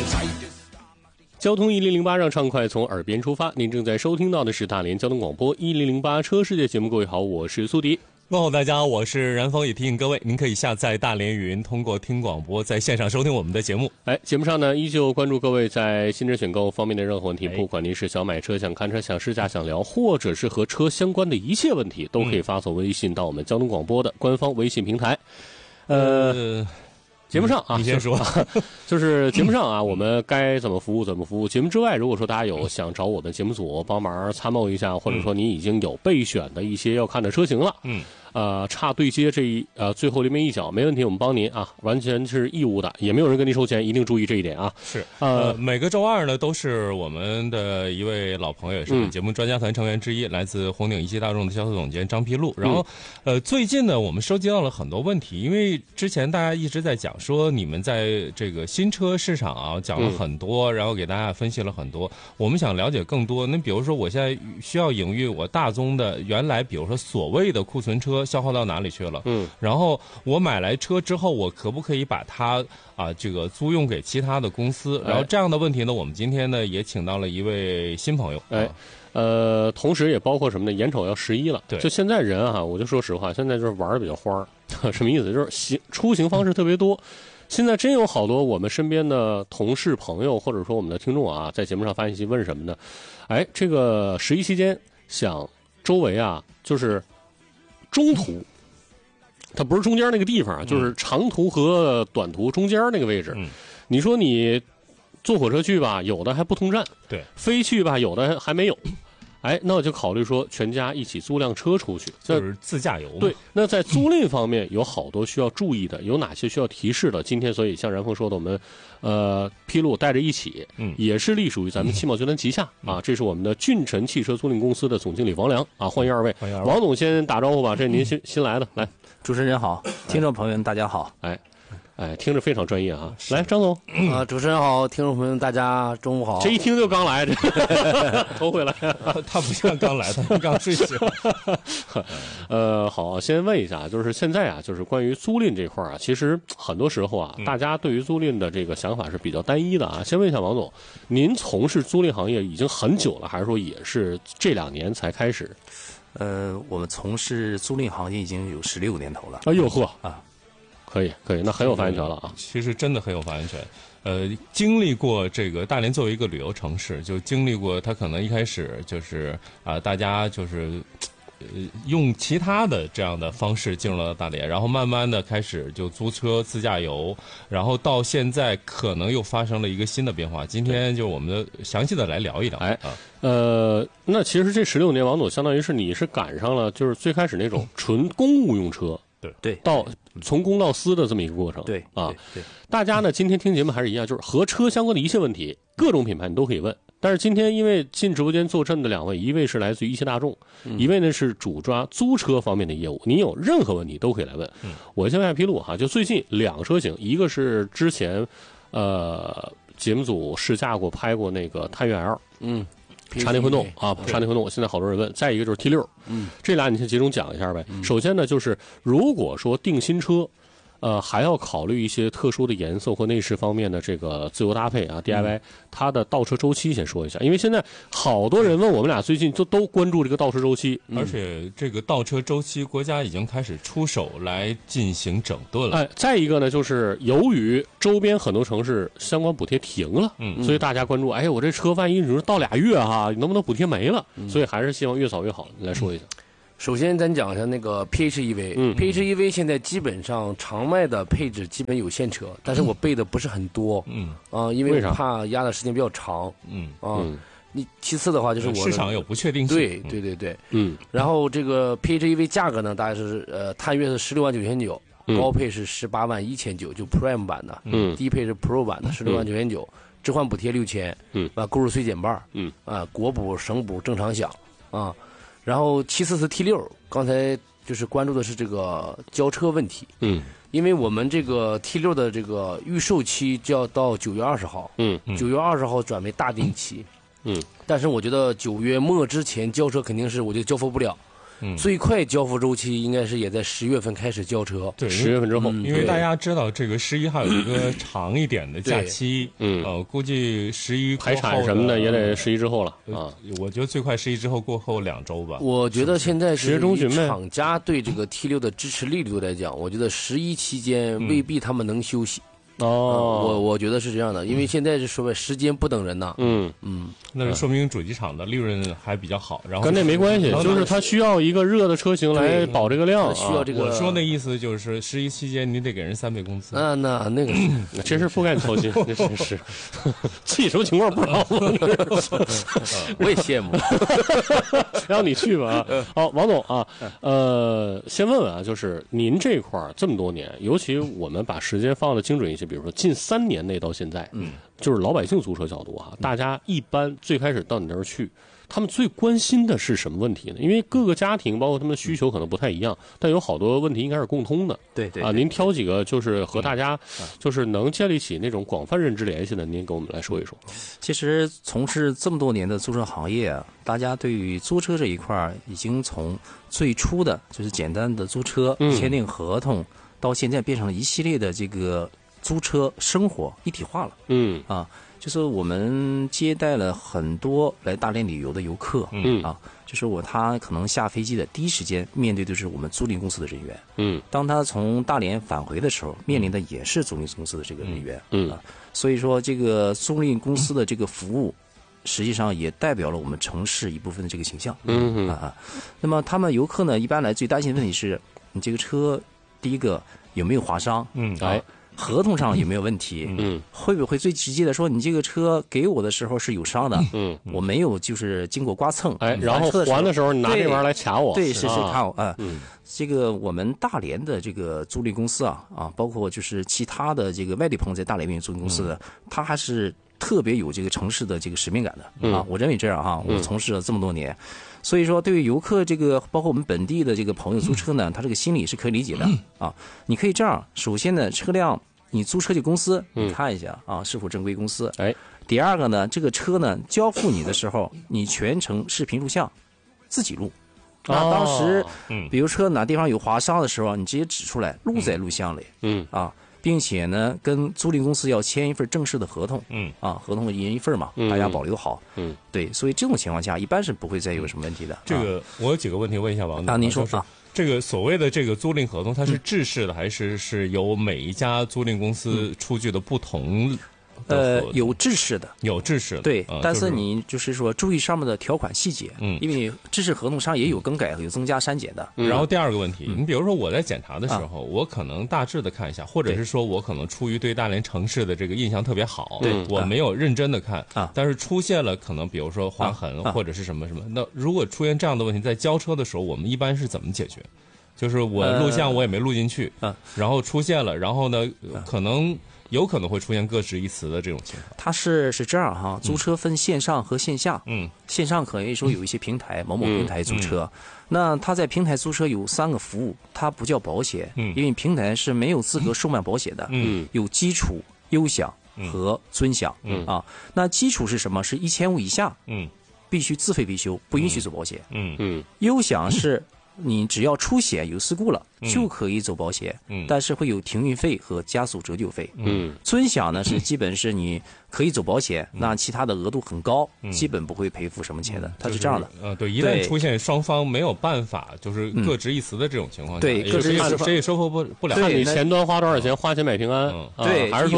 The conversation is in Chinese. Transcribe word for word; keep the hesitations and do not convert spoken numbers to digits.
交通一零零八让畅快从耳边出发，您正在收听到的是大连交通广播一零零八车世界节目。各位好，我是苏迪。 问候大家，我是然峰，也提醒各位，您可以下载大连云，通过听广播在线上收听我们的节目。 哎，节目上呢依旧关注各位在新车选购方面的任何问题，不管您是想买车、想看车、想试驾、想聊，或者是和车相关的一切问题，都可以发送微信到我们交通广播的官方微信平台。呃。呃节目上啊， 你先说， 就是节目上啊，我们该怎么服务怎么服务。节目之外，如果说大家有想找我们节目组帮忙参谋一下，或者说你已经有备选的一些要看的车型了，嗯，呃，差对接这一呃最后临门一脚，没问题，我们帮您啊，完全是义务的，也没有人跟您收钱，一定注意这一点啊。 是，呃，每个周二呢，都是我们的一位老朋友，也是本节目专家团成员之一，嗯、来自红鼎一汽大众的销售总监张皮路。然后，嗯、呃，最近呢，我们收集到了很多问题，因为之前大家一直在讲。说你们在这个新车市场啊讲了很多、嗯、然后给大家分析了很多，我们想了解更多。那比如说我现在需要营运我大宗的原来比如说所谓的库存车消耗到哪里去了，嗯，然后我买来车之后我可不可以把它啊这个租用给其他的公司，然后这样的问题呢我们今天呢也请到了一位新朋友。 哎，呃同时也包括什么呢，眼瞅要十一了，对，就现在人啊，我就说实话，现在就是玩的比较花，什么意思，就是行出行方式特别多。现在真有好多我们身边的同事朋友或者说我们的听众啊，在节目上发信息问什么呢？哎，这个十一期间想周围啊就是中途，它不是中间那个地方啊，就是长途和短途中间那个位置，嗯，你说你坐火车去吧，有的还不通站， 对， 飞去吧，有的还没有。哎，那我就考虑说全家一起租辆车出去， 就是自驾游嘛。 对，那在租赁方面有好多需要注意的，有哪些需要提示的？今天所以像然峰说的，我们呃披露带着一起，嗯，也是隶属于咱们汽贸集团旗下、嗯、啊。这是我们的俊辰汽车租赁公司的总经理王良啊，欢迎二位。 欢迎二位。 王总先打招呼吧，这是您新、嗯、新来的，来， 主持人好，听众朋友们大家好。 哎。哎，听着非常专业啊！来，张总啊、呃，主持人好，听众朋友们大家中午好。 这一听就刚来，这头回来， 他不像刚来，他刚睡醒。 呃，好，先问一下，就是现在啊，就是关于租赁这块啊，其实很多时候啊，大家对于租赁的这个想法是比较单一的啊。先问一下王总，您从事租赁行业已经很久了，还是说也是这两年才开始？ 呃，我们从事租赁行业已经有十六年头了。 哎呦呵啊！可以，可以，那很有发言权了啊！ 其实真的很有发言权。呃，经历过这个大连作为一个旅游城市，就经历过它可能一开始就是啊、呃，大家就是呃用其他的这样的方式进入了大连，然后慢慢的开始就租车自驾游，然后到现在可能又发生了一个新的变化。今天就我们的详细的来聊一聊。 哎，啊、呃，那其实这十六年，王总相当于是你是赶上了，就是最开始那种纯公务用车。 对对， 到从公到私的这么一个过程， 对啊， 对，对大家呢今天听节目还是一样，就是和车相关的一切问题，各种品牌你都可以问。但是今天因为进直播间坐镇的两位，一位是来自于一汽大众，嗯、一位呢是主抓租车方面的业务，您有任何问题都可以来问。嗯、我先来披露哈，就最近两个车型，一个是之前呃节目组试驾过拍过那个探岳 L， 嗯。插电混动啊，插电混动，现在好多人问。再一个就是 T 六，嗯，这俩你先集中讲一下呗。嗯、首先呢，就是如果说订新车，呃，还要考虑一些特殊的颜色或内饰方面的这个自由搭配啊 ，D I Y，、嗯、它的倒车周期先说一下，因为现在好多人问我们俩最近就都关注这个倒车周期， 而且这个倒车周期国家已经开始出手来进行整顿了。 哎，再一个呢，就是由于周边很多城市相关补贴停了，嗯，所以大家关注，哎，我这车万一你说到俩月哈，能不能补贴没了？嗯、所以还是希望越早越好。你来说一下。嗯首先，咱讲一下那个 P H E V，嗯 P H E V 现在基本上常卖的配置基本有现车，但是我备的不是很多，嗯啊、呃，因为我怕压的时间比较长，嗯啊，嗯你其次的话就是我市场有不确定性， 对对对对，嗯，然后这个 P H E V 价格呢，大概是呃探岳是十六万九千九，高配是十八万一千九，就 Prime 版的，嗯，低配是 Pro 版的十六万九千九，置换补贴六千，嗯啊，购入税减半，嗯啊，国补省补正常享啊。然后其次是 T 六，刚才就是关注的是这个交车问题，嗯，因为我们这个 T 六的这个预售期就要到九月二十号，嗯，九月二十号转为大定期，嗯，但是我觉得九月末之前交车肯定是我觉得交付不了， 嗯， 最快交付周期应该是也在十月份开始交车。 对， 十月份之后， 因为大家知道这个十一还有一个长一点的假期， 嗯， 呃，估计十一排产什么的也得十一之后了啊。 我觉得最快十一之后过后两周吧。 我觉得现在十月中旬呗。 厂家对这个 T 六的支持力度来讲，我觉得十一期间未必他们能休息。 哦， 我我觉得是这样的，因为现在是说白时间不等人呐。 嗯嗯， 那就说明主机厂的利润还比较好。然后跟这没关系，就是它需要一个热的车型来保这个量， 需要这个。 我说那意思就是十一期间你得给人三倍工资。 那那那个这事不该操心，这真是气什么情况不知道吗？ 我也羡慕。 让你去吧啊！好，王总啊，呃，先问问啊，就是您这块儿这么多年，尤其我们把时间放的精准一些，比如说近三年内到现在，嗯，就是老百姓租车角度啊，大家一般最开始到你那儿去，他们最关心的是什么问题呢？因为各个家庭包括他们的需求可能不太一样，但有好多问题应该是共通的。 对对啊，您挑几个就是和大家就是能建立起那种广泛认知联系的，您给我们来说一说。 其实从事这么多年的租车行业啊，大家对于租车这一块已经从最初的就是简单的租车、 嗯、 签订合同，到现在变成了一系列的这个租车生活一体化了。 嗯啊，就是我们接待了很多来大连旅游的游客。 嗯啊，就是我他可能下飞机的第一时间面对的是我们租赁公司的人员。 嗯， 当他从大连返回的时候，面临的也是租赁公司的这个人员。 嗯， 啊，所以说这个租赁公司的这个服务，实际上也代表了我们城市一部分的这个形象。 嗯啊，那么他们游客呢，一般来最担心的问题是，你这个车第一个有没有划伤？ 嗯， 哎。合同上有没有问题？ 嗯， 会不会最直接的说你这个车给我的时候是有伤的？ 嗯， 我没有就是经过刮蹭， 哎，然后还的时候你拿这玩意儿来卡我， 对，是是卡我啊。 嗯， 这个我们大连的这个租赁公司啊啊，包括就是其他的这个外地朋友在大连运营租赁公司的，他还是特别有这个城市的这个使命感的啊。我认为这样哈，我从事了这么多年。所以说，对于游客这个，包括我们本地的这个朋友租车呢，他这个心理是可以理解的啊。你可以这样，首先呢，车辆你租车这公司，你看一下啊，是否正规公司。 哎， 第二个呢，这个车呢交付你的时候，你全程视频录像，自己录。那当时，比如车哪地方有划伤的时候，你直接指出来，录在录像里。 嗯啊。并且呢，跟租赁公司要签一份正式的合同， 嗯啊，合同一人一份嘛，大家保留好， 嗯， 对，所以这种情况下一般是不会再有什么问题的。 这个我有几个问题问一下王总啊，您说啊，这个所谓的这个租赁合同，它是制式的，还是是由每一家租赁公司出具的不同？ 呃，有制式的， 有制式的， 对， 呃、 但是你就是说注意上面的条款细节， 嗯， 因为制式合同上也有更改、有增加、删减的。 嗯、然后第二个问题， 嗯、 你比如说我在检查的时候，啊、我可能大致的看一下，或者是说我可能出于对大连城市的这个印象特别好， 对， 我没有认真的看啊， 但是出现了可能比如说划痕、 啊、 或者是什么什么，那如果出现这样的问题，在交车的时候，我们一般是怎么解决？就是我录像我也没录进去， 呃、 然后出现了，然后呢，可能。有可能会出现各执一词的这种情况。 它是是这样哈，租车分线上和线下。 嗯， 线上可以说有一些平台，某某平台租车。嗯、那它在平台租车有三个服务，它不叫保险， 嗯， 因为平台是没有资格售卖保险的。 嗯， 有基础、优享和尊享。 嗯啊，那基础是什么？是一千五以下。 嗯， 必须自费维修，不允许走保险。 嗯嗯， 优享是。你只要出险有事故了，就可以走保险， 嗯， 但是会有停运费和加速折旧费。 嗯， 尊享呢是基本是你可以走保险，嗯、那其他的额度很高， 嗯、 基本不会赔付什么钱的， 嗯、 它是这样的。 呃，对，一旦出现双方没有办法，就是各执一词的这种情况下， 对，各执一词谁也说服不不了。 看你前端花多少钱，花钱买平安， 对， 还是说